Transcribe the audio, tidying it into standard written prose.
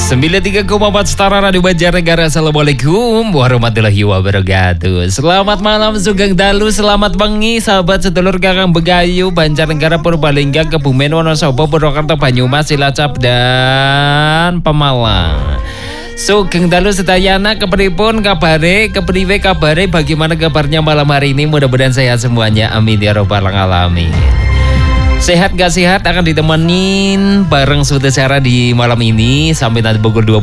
93,4 Setara Radio Banjarnegara. Assalamualaikum warahmatullahi wabarakatuh. Selamat malam Sugeng Dalu, selamat bengi sahabat sedulur kakang Begayu, Banjarnegara, Purbalingga, Kebumen, Wonosobo, Purwokerto, Banyumas, Cilacap dan Pemalang. Sugeng Dalu sedayana, kepripun kabare, kepriwe kabare, bagaimana kabarnya malam hari ini? Mudah-mudahan sehat semuanya, amin ya robbal alamin. Sehat gak sehat akan ditemenin bareng Suti Sarah di malam ini sampai nanti pukul